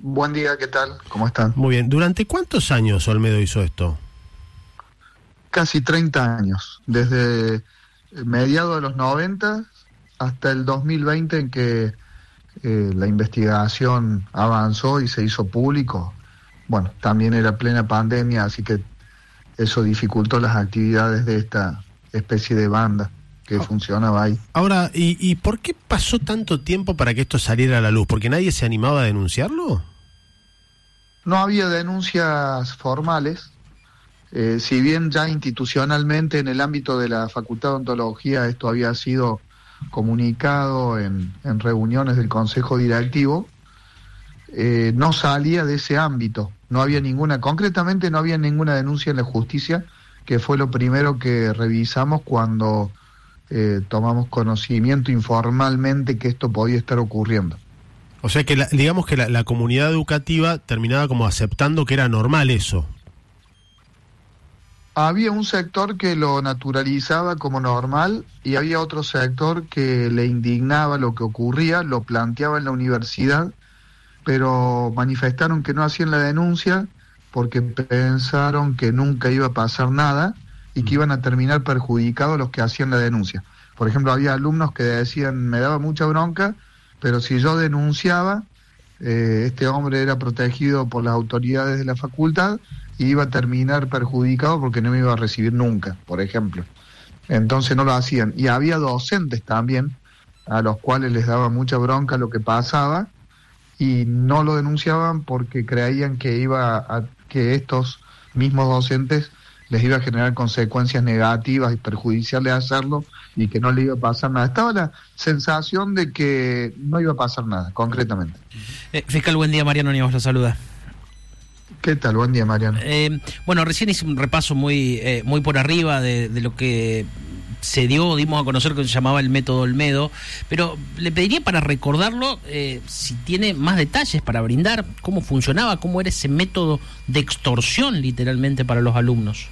Buen día, ¿qué tal? ¿Cómo están? Muy bien. ¿Durante cuántos años Olmedo hizo esto? Casi 30 años, desde mediados de los 90 hasta el 2020 en que la investigación avanzó y se hizo público. Bueno, también era plena pandemia, así que eso dificultó las actividades de esta especie de banda que funcionaba ahí. Ahora, ¿y por qué pasó tanto tiempo para que esto saliera a la luz? ¿Porque nadie se animaba a denunciarlo? No había denuncias formales. Si bien ya institucionalmente en el ámbito de la Facultad de Odontología esto había sido comunicado en reuniones del Consejo Directivo, no salía de ese ámbito. No había concretamente no había ninguna denuncia en la justicia, que fue lo primero que revisamos cuando tomamos conocimiento informalmente que esto podía estar ocurriendo. O sea que digamos que la comunidad educativa terminaba como aceptando que era normal eso. Había un sector que lo naturalizaba como normal y había otro sector que le indignaba lo que ocurría, lo planteaba en la universidad, pero manifestaron que no hacían la denuncia porque pensaron que nunca iba a pasar nada y que iban a terminar perjudicados los que hacían la denuncia. Por ejemplo, había alumnos que decían, me daba mucha bronca, pero si yo denunciaba, este hombre era protegido por las autoridades de la facultad y iba a terminar perjudicado porque no me iba a recibir nunca, por ejemplo. Entonces no lo hacían. Y había docentes también a los cuales les daba mucha bronca lo que pasaba y no lo denunciaban porque creían que que estos mismos docentes les iba a generar consecuencias negativas y perjudiciales hacerlo y que no le iba a pasar nada. Estaba la sensación de que no iba a pasar nada, concretamente. Fiscal, buen día, Mariano Nievas lo saluda. ¿Qué tal? Buen día, Mariano. Bueno, recién hice un repaso muy por arriba de lo que dimos a conocer que se llamaba el método Olmedo, pero le pediría para recordarlo si tiene más detalles para brindar, cómo funcionaba, cómo era ese método de extorsión literalmente para los alumnos.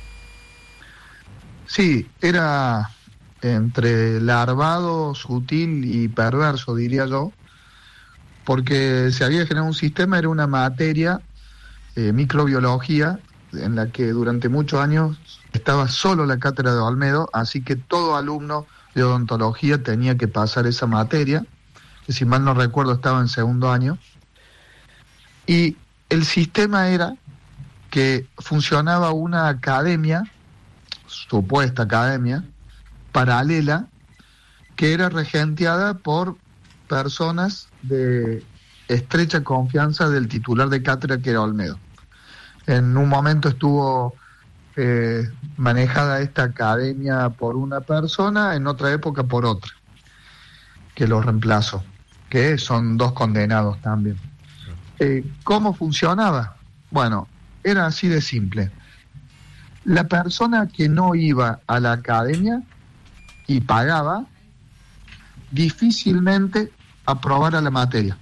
Sí, era entre larvado, sutil y perverso, diría yo, porque se había generado un sistema, era una materia, microbiología, en la que durante muchos años estaba solo la cátedra de Olmedo, así que todo alumno de odontología tenía que pasar esa materia, que si mal no recuerdo estaba en segundo año, y el sistema era que funcionaba una academia, supuesta academia, paralela, que era regenteada por personas de estrecha confianza del titular de cátedra, que era Olmedo. En un momento estuvo manejada esta academia por una persona, en otra época por otra, que lo reemplazó, que son dos condenados también. ¿Cómo funcionaba? Bueno, era así de simple. La persona que no iba a la academia y pagaba, difícilmente aprobara la materia.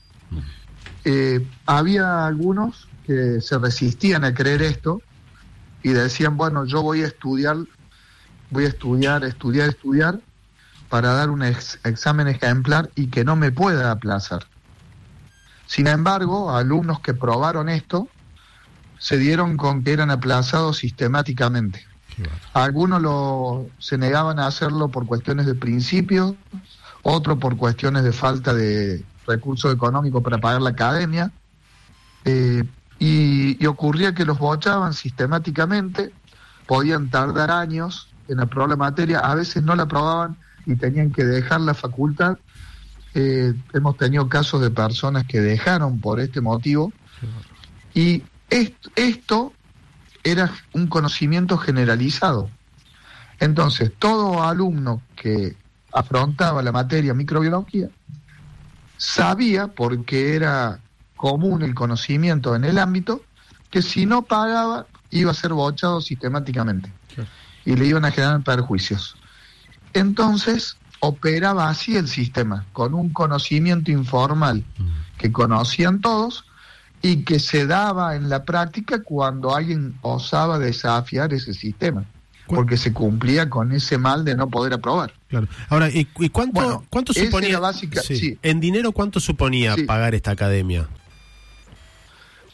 Había algunos que se resistían a creer esto y decían, bueno, yo voy a estudiar para dar un examen ejemplar y que no me pueda aplazar. Sin embargo, alumnos que probaron esto se dieron con que eran aplazados sistemáticamente. Algunos se negaban a hacerlo por cuestiones de principio, otros por cuestiones de falta de recursos económicos para pagar la academia, y ocurría que los bochaban sistemáticamente, podían tardar años en aprobar la materia, a veces no la aprobaban y tenían que dejar la facultad. Hemos tenido casos de personas que dejaron por este motivo, y esto era un conocimiento generalizado. Entonces, todo alumno que afrontaba la materia microbiología sabía, porque era común el conocimiento en el ámbito, que si no pagaba iba a ser bochado sistemáticamente y le iban a generar perjuicios. Entonces operaba así el sistema, con un conocimiento informal que conocían todos y que se daba en la práctica cuando alguien osaba desafiar ese sistema, porque se cumplía con ese mal de no poder aprobar. Claro. Ahora, ¿y cuánto suponía? Básica, sí. Sí. ¿En dinero cuánto suponía pagar esta academia?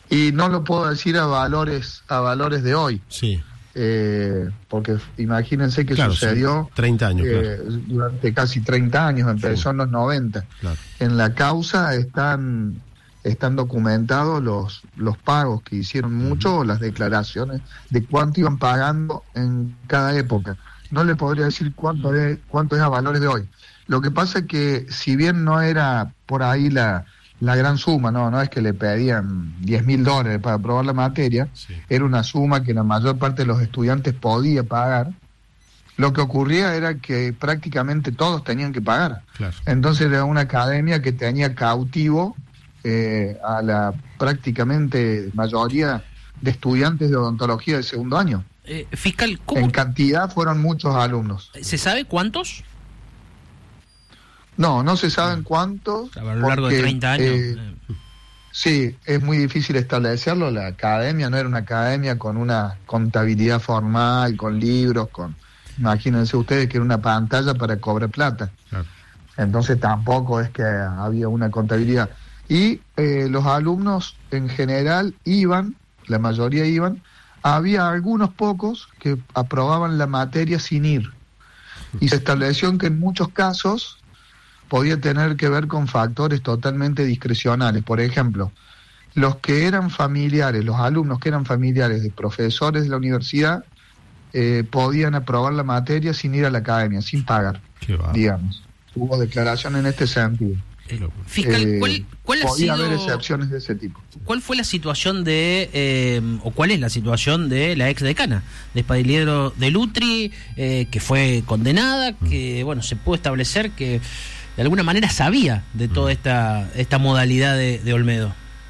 Y no lo puedo decir a valores de hoy. Sí. Porque imagínense que claro, sucedió 30 años, durante casi 30 años, empezó en los 90. Claro. En la causa están documentados los pagos que hicieron mucho, o las declaraciones de cuánto iban pagando en cada época. No le podría decir cuánto es a valores de hoy. Lo que pasa es que si bien no era por ahí la gran suma, no es que le pedían $10.000 para aprobar la materia, sí. Era una suma que la mayor parte de los estudiantes podía pagar. Lo que ocurría era que prácticamente todos tenían que pagar. Claro. Entonces era una academia que tenía cautivo a la prácticamente mayoría de estudiantes de odontología de segundo año. Fiscal, ¿cómo? En cantidad fueron muchos alumnos. ¿Se sabe cuántos? No se saben cuántos. A lo largo de 30 años. Sí, es muy difícil establecerlo. La academia no era una academia con una contabilidad formal, con libros, imagínense ustedes que era una pantalla para cobrar plata. Claro. Entonces tampoco es que había una contabilidad. Y los alumnos en general la mayoría iban. Había algunos pocos que aprobaban la materia sin ir. Y se estableció que en muchos casos podía tener que ver con factores totalmente discrecionales. Por ejemplo, los alumnos que eran familiares de profesores de la universidad, podían aprobar la materia sin ir a la academia, sin pagar, digamos. Hubo declaración en este sentido. Fiscal, ¿cuál ha sido, haber excepciones de ese tipo? ¿Cuál fue la situación o cuál es la situación de la exdecana de Spadiliero de Lutri, que fue condenada, que se pudo establecer que de alguna manera sabía de toda esta modalidad de Olmedo?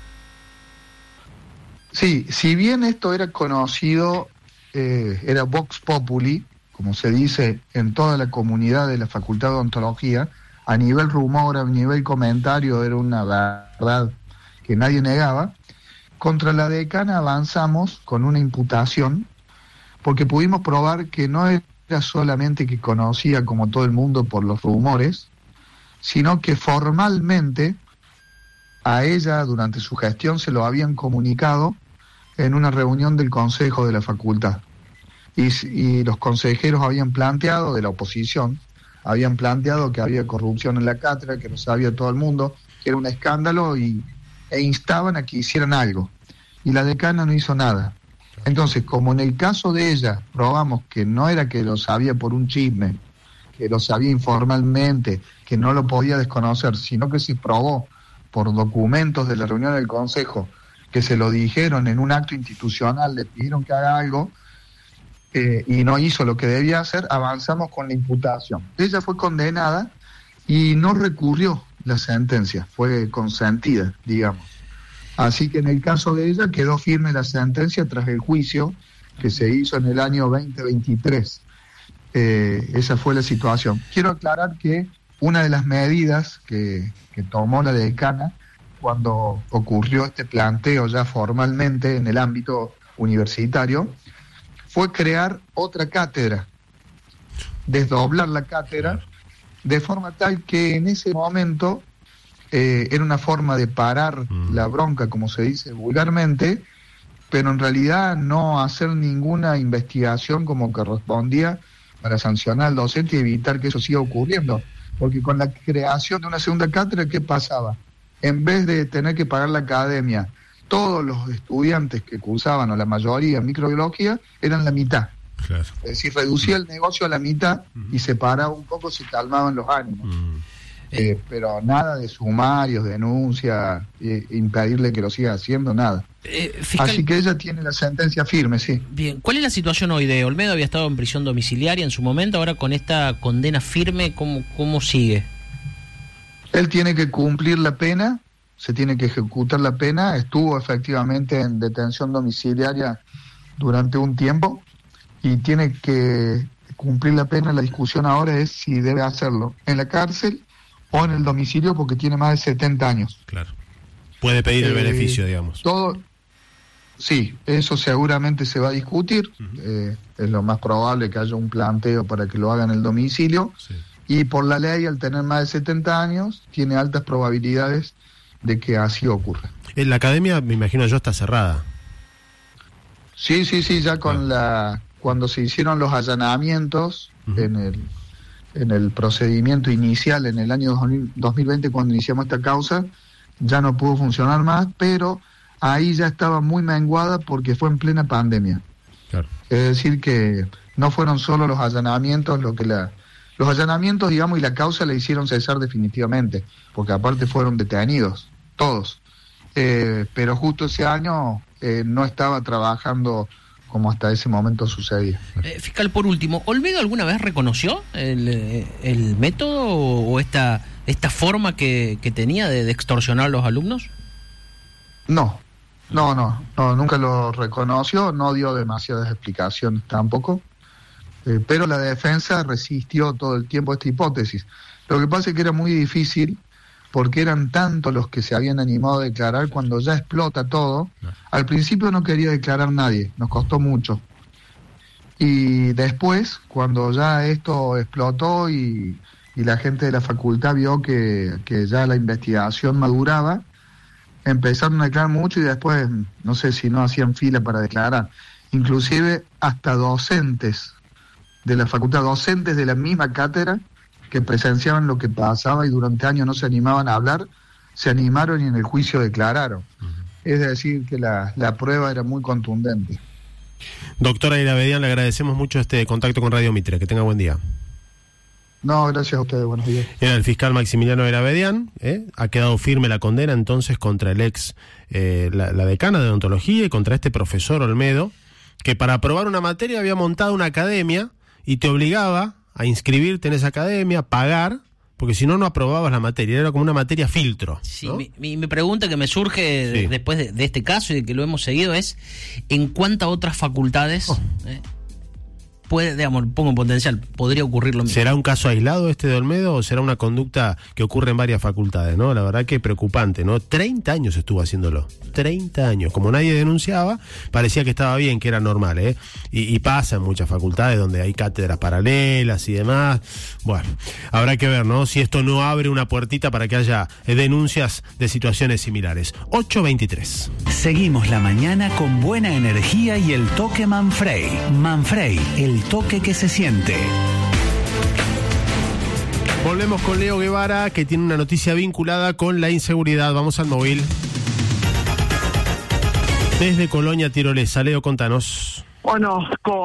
Sí, si bien esto era conocido, era Vox Populi, como se dice en toda la comunidad de la Facultad de Odontología, a nivel rumor, a nivel comentario, era una verdad que nadie negaba. Contra la decana avanzamos con una imputación, porque pudimos probar que no era solamente que conocía como todo el mundo por los rumores, sino que formalmente a ella durante su gestión se lo habían comunicado en una reunión del consejo de la facultad. Y los consejeros habían planteado, de la oposición, habían planteado que había corrupción en la cátedra, que lo sabía todo el mundo, que era un escándalo e instaban a que hicieran algo. Y la decana no hizo nada. Entonces, como en el caso de ella probamos que no era que lo sabía por un chisme, que lo sabía informalmente, que no lo podía desconocer, sino que se probó por documentos de la reunión del consejo, que se lo dijeron en un acto institucional, le pidieron que haga algo, y no hizo lo que debía hacer, avanzamos con la imputación. Ella fue condenada y no recurrió la sentencia, fue consentida, digamos. Así que en el caso de ella quedó firme la sentencia tras el juicio que se hizo en el año 2023. Esa fue la situación. Quiero aclarar que una de las medidas que tomó la decana cuando ocurrió este planteo ya formalmente en el ámbito universitario fue crear otra cátedra, desdoblar la cátedra, de forma tal que en ese momento era una forma de parar la bronca, como se dice vulgarmente, pero en realidad no hacer ninguna investigación como correspondía para sancionar al docente y evitar que eso siga ocurriendo. Porque con la creación de una segunda cátedra, ¿qué pasaba? En vez de tener que pagar la academia, todos los estudiantes que cursaban, o la mayoría en microbiología, eran la mitad. Claro. Es decir, reducía el negocio a la mitad y se paraba un poco, se calmaban los ánimos. Pero nada de sumarios, denuncias, impedirle que lo siga haciendo, nada. Fiscal, así que ella tiene la sentencia firme, sí. Bien, ¿cuál es la situación hoy de Olmedo? Había estado en prisión domiciliaria en su momento, ahora con esta condena firme, ¿cómo sigue? Él tiene que cumplir la pena, se tiene que ejecutar la pena, estuvo efectivamente en detención domiciliaria durante un tiempo y tiene que cumplir la pena. La discusión ahora es si debe hacerlo en la cárcel o en el domicilio, porque tiene más de 70 años. Claro. Puede pedir el beneficio, digamos. Sí, eso seguramente se va a discutir. Es lo más probable que haya un planteo para que lo haga en el domicilio. Sí. Y por la ley, al tener más de 70 años, tiene altas probabilidades de que así ocurra. La academia, me imagino yo, está cerrada. Sí, ya cuando se hicieron los allanamientos en el procedimiento inicial en el año 2020, cuando iniciamos esta causa, ya no pudo funcionar más, pero ahí ya estaba muy menguada porque fue en plena pandemia. Claro. Es decir que no fueron solo los allanamientos los allanamientos, digamos, y la causa la hicieron cesar definitivamente, porque aparte fueron detenidos, todos. Pero justo ese año no estaba trabajando como hasta ese momento sucedía. Fiscal, por último, ¿Olmedo alguna vez reconoció el método o esta forma que tenía de extorsionar a los alumnos? No, nunca lo reconoció, no dio demasiadas explicaciones tampoco, pero la defensa resistió todo el tiempo esta hipótesis. Lo que pasa es que era muy difícil, porque eran tantos los que se habían animado a declarar cuando ya explota todo. Al principio no quería declarar nadie, nos costó mucho. Y después, cuando ya esto explotó y la gente de la facultad vio que ya la investigación maduraba, empezaron a declarar mucho y después, no sé si no hacían fila para declarar. Inclusive hasta docentes de la facultad, docentes de la misma cátedra, que presenciaban lo que pasaba y durante años no se animaban a hablar, se animaron y en el juicio declararon. Es decir, que la prueba era muy contundente. Doctora Irabedian, le agradecemos mucho este contacto con Radio Mitre. Que tenga buen día. No, gracias a ustedes, buenos días. Era el fiscal Maximiliano Irabedian. Ha quedado firme la condena entonces contra el la decana de odontología y contra este profesor Olmedo, que para aprobar una materia había montado una academia y te obligaba a inscribirte en esa academia, pagar, porque si no, no aprobabas la materia. Era como una materia filtro, ¿no? Sí, mi pregunta que me surge después de este caso y de que lo hemos seguido es, ¿en cuántas otras facultades puede, digamos, pongo en potencial, podría ocurrir lo mismo? ¿Será un caso aislado este de Olmedo o será una conducta que ocurre en varias facultades, ¿no? La verdad que preocupante, ¿no? 30 años estuvo haciéndolo. 30 años. Como nadie denunciaba, parecía que estaba bien, que era normal, ¿eh? Y pasa en muchas facultades donde hay cátedras paralelas y demás. Bueno, habrá que ver, ¿no? Si esto no abre una puertita para que haya denuncias de situaciones similares. 8:23. Seguimos la mañana con buena energía y el toque Manfrey. Manfrey, el toque que se siente. Volvemos con Leo Guevara, que tiene una noticia vinculada con la inseguridad. Vamos al móvil. Desde Colonia Tirolesa. Leo, contanos. Bueno,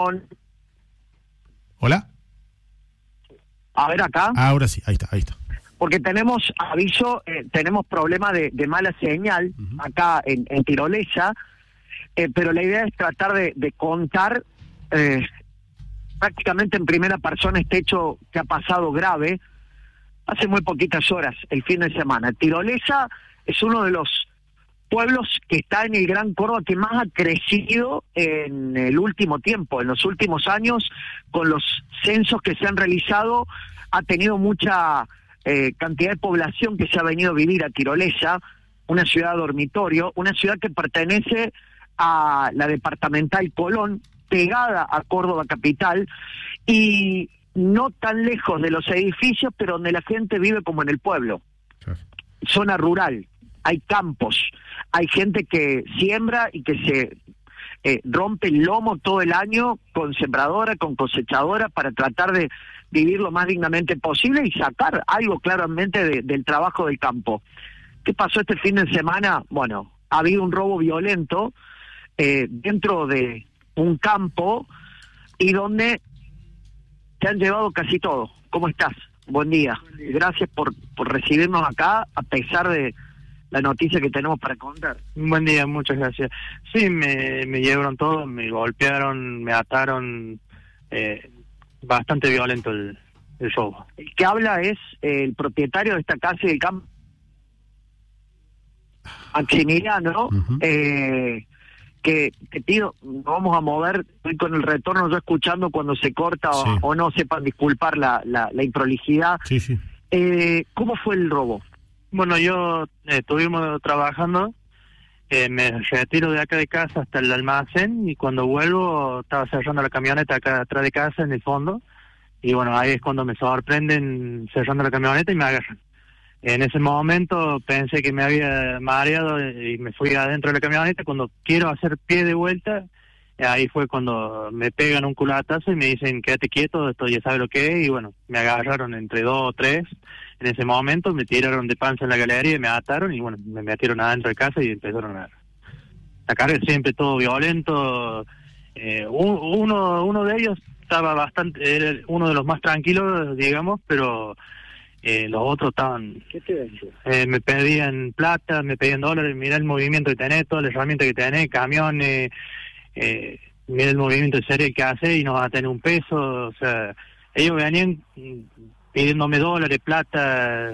¿Hola? A ver acá. Ahora sí, ahí está. Porque tenemos aviso, tenemos problema de mala señal acá en Tirolesa, pero la idea es tratar de contar prácticamente en primera persona este hecho que ha pasado grave hace muy poquitas horas, el fin de semana. Tirolesa es uno de los pueblos que está en el Gran Córdoba que más ha crecido en el último tiempo, en los últimos años, con los censos que se han realizado, ha tenido mucha cantidad de población que se ha venido a vivir a Tirolesa, una ciudad dormitorio, una ciudad que pertenece a la departamental Colón, pegada a Córdoba capital, y no tan lejos de los edificios, pero donde la gente vive como en el pueblo. Claro. Zona rural, hay campos, hay gente que siembra y que se rompe el lomo todo el año con sembradora, con cosechadora, para tratar de vivir lo más dignamente posible y sacar algo claramente del trabajo del campo. ¿Qué pasó este fin de semana? Bueno, ha habido un robo violento dentro de un campo y donde te han llevado casi todo. ¿Cómo estás? Buen día. Gracias por recibirnos acá, a pesar de la noticia que tenemos para contar. Buen día, muchas gracias. Sí, me llevaron todo, me golpearon, me ataron, bastante violento el robo. El que habla es el propietario de esta casa y del campo, Maximiliano, que te pido, nos vamos a mover, estoy con el retorno yo escuchando cuando se corta sí. o no, sepan disculpar la improlijidad. Sí. ¿Cómo fue el robo? Bueno, yo estuvimos trabajando, me retiro de acá de casa hasta el almacén y cuando vuelvo estaba cerrando la camioneta acá atrás de casa en el fondo y bueno, ahí es cuando me sorprenden cerrando la camioneta y me agarran. En ese momento pensé que me había mareado y me fui adentro de la camioneta. Cuando quiero hacer pie de vuelta, ahí fue cuando me pegan un culatazo y me dicen, quédate quieto, esto ya sabe lo que es. Y bueno, me agarraron entre 2 o 3. En ese momento me tiraron de panza en la galería y me ataron y bueno, me metieron adentro de casa y empezaron a cargar siempre todo violento. Uno de ellos estaba bastante, era uno de los más tranquilos, digamos, pero los otros estaban... ¿Qué te decía? Me pedían plata, me pedían dólares, mirá el movimiento que tenés, todas las herramientas que tenés, camiones, mira el movimiento de serie que hace y no va a tener un peso. O sea, ellos venían pidiéndome dólares, plata,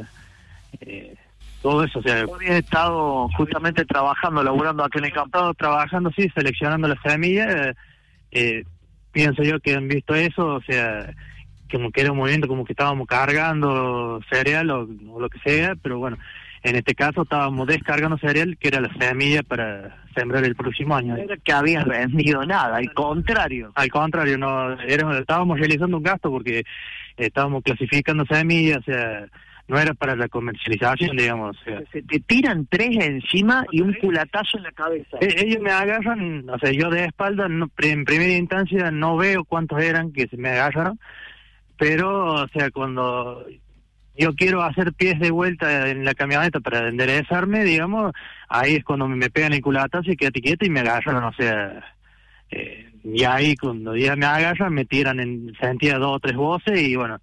todo eso. O sea, Habías estado justamente trabajando, laburando aquí en el campo. estado trabajando, sí, seleccionando las semillas. Pienso yo que han visto eso, o sea, como que era un movimiento como que estábamos cargando cereal o lo que sea, pero bueno, en este caso estábamos descargando cereal, que era la semilla para sembrar el próximo año. No era que habías vendido nada, al contrario. Al contrario, no estábamos realizando un gasto porque estábamos clasificando semillas, o sea, no era para la comercialización, digamos. O sea, Se te tiran 3 encima y un culatazo en la cabeza. ellos me agarran, o sea, yo de espalda, no, en primera instancia no veo cuántos eran que se me agarraron, pero, o sea, cuando yo quiero hacer pies de vuelta en la camioneta para enderezarme, digamos, ahí es cuando me pegan el culatazo y quédate quieto y me agarran, o sea, y ahí cuando ya me agarran me tiran sentía 2 o 3 voces y bueno,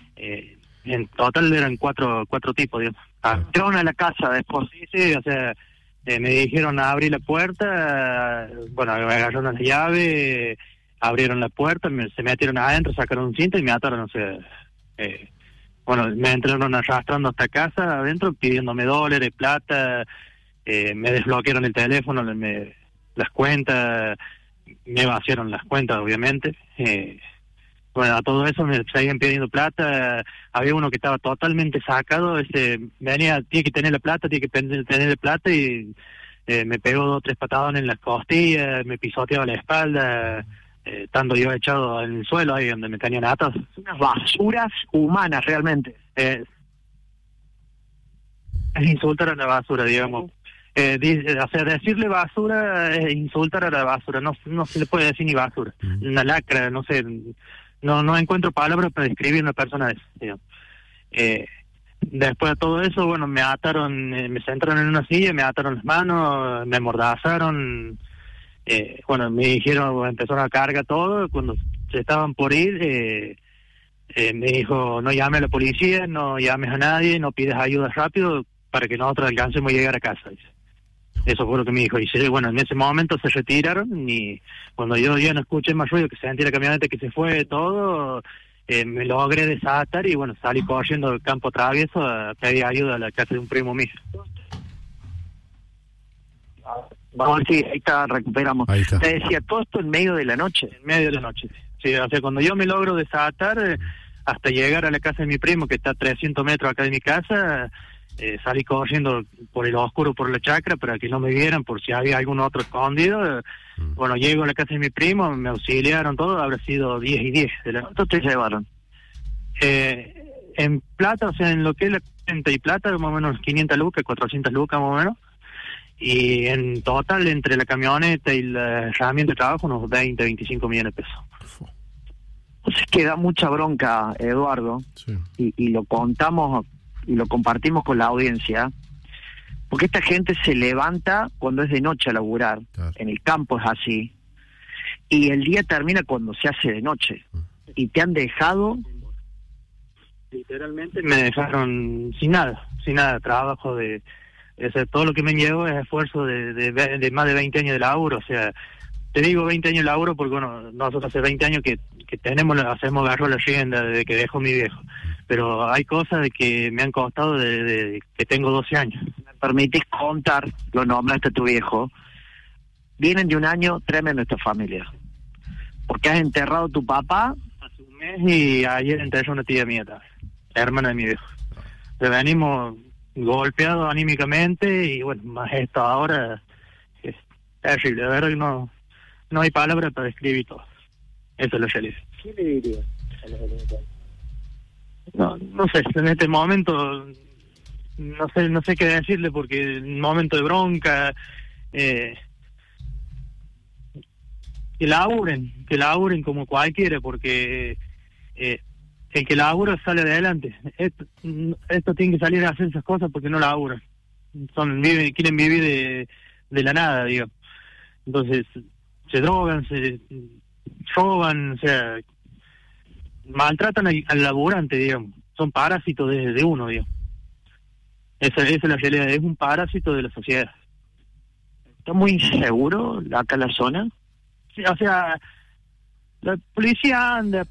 en total eran cuatro tipos, digamos. Entraron a la casa después. Sí, o sea, me dijeron abrir la puerta, bueno, me agarraron la llave, abrieron la puerta, se metieron adentro, sacaron un cinto y me ataron, o sea, bueno, me entraron arrastrando hasta casa adentro, pidiéndome dólares, plata, me desbloquearon el teléfono, las cuentas, me vaciaron las cuentas, obviamente. Bueno, a todo eso me seguían pidiendo plata. Había uno que estaba totalmente sacado, venía, tiene que tener la plata, y me pegó 2 o 3 patadones en las costillas, me pisoteaba la espalda, estando yo echado en el suelo ahí donde me tenían atados. Unas basuras humanas realmente. Es insultar a la basura, digamos. O sea, decirle basura es insultar a la basura, no se le puede decir ni basura, una lacra, no sé, no encuentro palabras para describir una persona de eso, digamos. Después de todo eso, bueno, me ataron, me sentaron en una silla, me ataron las manos, me amordazaron, bueno, me dijeron, empezaron a cargar todo, cuando se estaban por ir, me dijo, no llames a la policía, no llames a nadie, no pides ayuda rápido para que nosotros alcancemos a llegar a casa, dice. Eso fue lo que me dijo. Y bueno, en ese momento se retiraron y cuando yo ya no escuché más ruido, que se sentía la camioneta que se fue todo, me logré desatar y bueno, salí corriendo al campo travieso a pedir ayuda a la casa de un primo mío. Vamos, sí, ahí está, recuperamos. Ahí está. Te decía, todo esto en medio de la noche. En medio de la noche. Sí, o sea, cuando yo me logro desatar hasta llegar a la casa de mi primo, que está a 300 metros acá de mi casa, salí corriendo por el oscuro, por la chacra, para que no me vieran, por si había algún otro escondido. Bueno, llego a la casa de mi primo, me auxiliaron todo, habrá sido 10 y 10. ¿Cuánto te llevaron? En plata, o sea, en lo que es la cuenta y plata, más o menos 500 lucas, 400 lucas más o menos. Y en total, entre la camioneta y la herramienta de trabajo, unos 20, 25 millones de pesos. Entonces queda mucha bronca, Eduardo, Sí. y lo contamos y lo compartimos con la audiencia, porque esta gente se levanta cuando es de noche a laburar, Claro. en el campo es así, y el día termina cuando se hace de noche, y te han dejado... Literalmente me dejaron sin nada, trabajo de... O sea, todo lo que me llevo es esfuerzo de más de 20 años de laburo, o sea, te digo 20 años de laburo porque, bueno, nosotros hace 20 años que hacemos agarro la rienda desde que dejo mi viejo, pero hay cosas de que me han costado de que tengo 12 años. Me permitís contar, lo nombraste a tu viejo, vienen de un año tremendo esta familia, porque has enterrado a tu papá Hace un mes y ayer enterré una tía mía también, la hermana de mi viejo. Le venimos golpeados anímicamente y bueno, más esto ahora es terrible, de verdad que no hay palabras para describir todo. Eso es lo que le dice. ¿Qué le dirías a los delincuentes? No sé, en este momento no sé qué decirle, porque en un momento de bronca, que laburen como cualquiera, porque el que labura sale adelante. Esto tiene que salir a hacer esas cosas porque no laburan. Quieren vivir de la nada, digamos. Entonces, se drogan, se roban, o sea, maltratan al laburante, digamos. Son parásitos de uno, digamos. Esa es la realidad, es un parásito de la sociedad. ¿Está muy inseguro acá en la zona? Sí, o sea, la policía anda,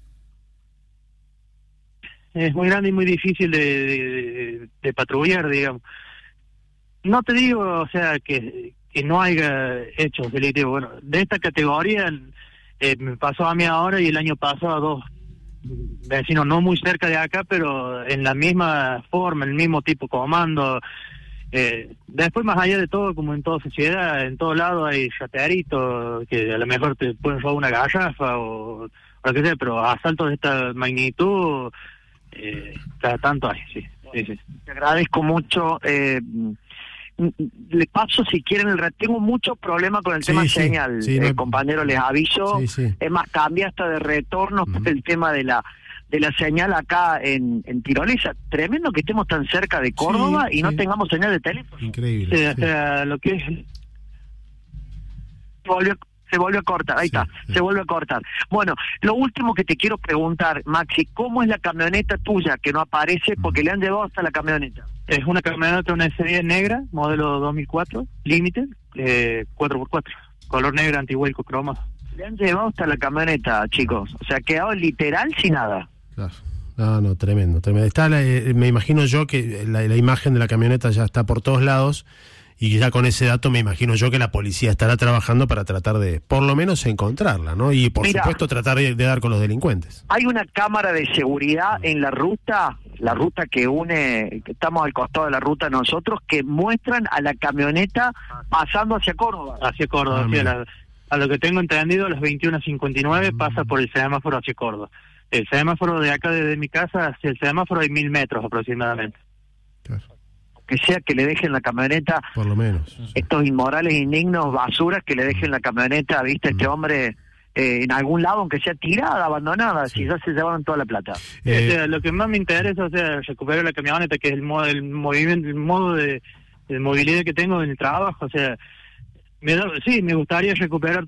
es muy grande y muy difícil de patrullar, digamos. No te digo, o sea, que no haya hechos delictivos. Bueno, de esta categoría me pasó a mí ahora y el año pasado a 2 vecinos no muy cerca de acá, pero en la misma forma, el mismo tipo de comando. Después, más allá de todo, como en toda sociedad, en todo lado hay chatearitos que a lo mejor te pueden robar una garrafa o lo que sea, pero asaltos de esta magnitud cada tanto hay, sí. Te agradezco mucho. Le paso si quieren tengo muchos problemas con el tema señal, compañero, les aviso. Es más, cambia hasta de retorno por el tema de la señal acá en Tirolesa. Tremendo que estemos tan cerca de Córdoba y no tengamos señal de teléfono. Increíble. Sí, o sea, lo que es... Se volvió a cortar, ahí está, se vuelve a cortar. Bueno, lo último que te quiero preguntar, Maxi, ¿cómo es la camioneta tuya que no aparece porque le han llevado hasta la camioneta? Es una camioneta, una S10 negra, modelo 2004, Limited, 4x4, color negra, antihuelco, croma. Le han llevado hasta la camioneta, chicos, o sea, quedado literal sin nada. Claro. No, tremendo. Está me imagino yo que la imagen de la camioneta ya está por todos lados. Y ya con ese dato me imagino yo que la policía estará trabajando para tratar de, por lo menos, encontrarla, ¿no? Y, por supuesto, tratar de dar con los delincuentes. Hay una cámara de seguridad en la ruta que une, que estamos al costado de la ruta nosotros, que muestran a la camioneta pasando hacia Córdoba. Hacia Córdoba, sí, a lo que tengo entendido, a las 21:59 pasa por el semáforo hacia Córdoba. El semáforo de acá, desde mi casa, hacia el semáforo hay 1000 metros aproximadamente. Claro. Que sea que le dejen la camioneta, por lo menos, estos inmorales, indignos, basuras, que le dejen la camioneta, viste, este hombre en algún lado, aunque sea tirada, abandonada, si ya se llevaron toda la plata. O sea, lo que más me interesa, o sea, recuperar la camioneta, que es el modo de movilidad que tengo en el trabajo, o sea, me gustaría recuperar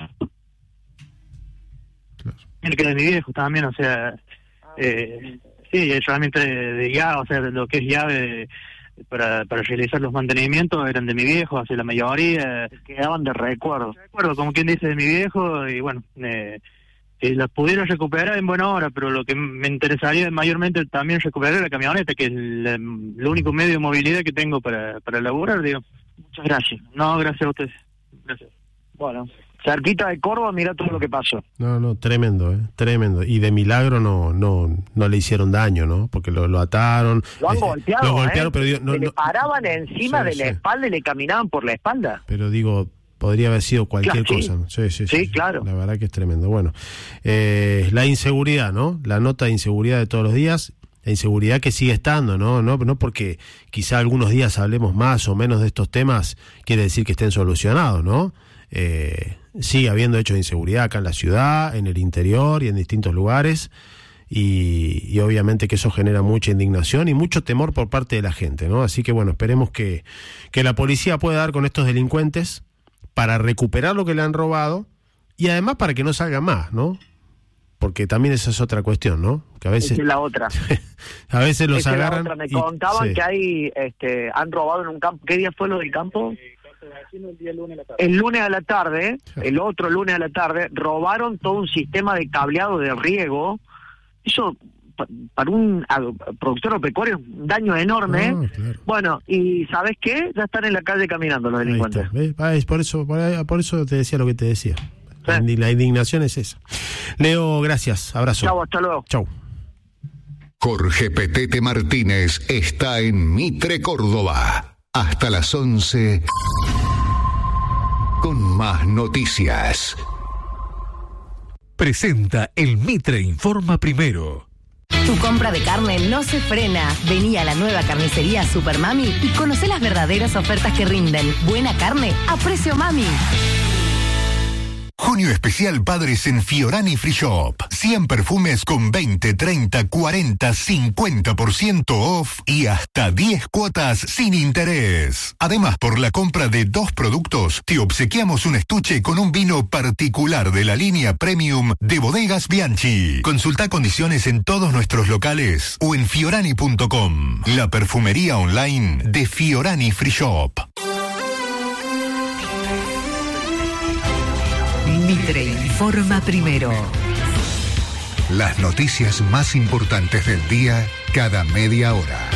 el que de mi viejo también, o sea, realmente de llave, o sea, lo que es llave para realizar los mantenimientos eran de mi viejo, hacia la mayoría quedaban de recuerdo, como quien dice, de mi viejo. Y bueno, si las pudiera recuperar en buena hora, pero lo que me interesaría mayormente también recuperar la camioneta, que es el único medio de movilidad que tengo para laburar, digo. Muchas gracias. No, gracias a ustedes. Gracias. Bueno, cerquita de Córdoba, mira todo lo que pasó. No, tremendo, tremendo. Y de milagro no le hicieron daño, ¿no? Porque lo ataron. Lo han golpeado, lo golpearon, pero digo, le paraban encima de la espalda y le caminaban por la espalda. Pero digo, podría haber sido cualquier cosa, ¿no? Sí, claro. La verdad que es tremendo. Bueno, la inseguridad, ¿no? La nota de inseguridad de todos los días. La inseguridad que sigue estando, ¿no? No porque quizá algunos días hablemos más o menos de estos temas, quiere decir que estén solucionados, ¿no? Sigue habiendo hechos de inseguridad acá en la ciudad, en el interior y en distintos lugares, y obviamente que eso genera mucha indignación y mucho temor por parte de la gente, ¿no? Así que bueno, esperemos que la policía pueda dar con estos delincuentes para recuperar lo que le han robado y además para que no salga más, ¿no? Porque también esa es otra cuestión, ¿no? Que a veces esa es la otra. A veces los agarran. Me contaban que hay, han robado en un campo. ¿Qué día fue lo del campo? El lunes a la tarde, el otro lunes a la tarde, robaron todo un sistema de cableado de riego. Eso, para un productor agropecuario, es un daño enorme. Claro. Bueno, ¿y sabes qué? Ya están en la calle caminando los delincuentes. Es por eso te decía lo que te decía. La indignación es esa. Leo, gracias. Abrazo. Chau, hasta luego. Chau. Jorge Petete Martínez está en Mitre, Córdoba. Hasta las 11 con más noticias. Presenta el Mitre Informa Primero. Tu compra de carne no se frena. Vení a la nueva carnicería Super Mami y conocé las verdaderas ofertas que rinden. Buena carne a precio mami. Junio especial Padres en Fiorani Free Shop. 100 perfumes con 20, 30, 40, 50% off y hasta 10 cuotas sin interés. Además, por la compra de 2 productos, te obsequiamos un estuche con un vino particular de la línea Premium de Bodegas Bianchi. Consulta condiciones en todos nuestros locales o en fiorani.com. La perfumería online de Fiorani Free Shop. Mitre informa primero. Las noticias más importantes del día cada media hora.